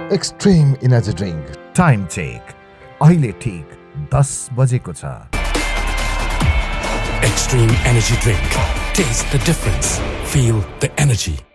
Extreme energy drink. Time check अहिले ठीक 10 बजेको छ। Extreme energy drink. Taste the difference. Feel the energy.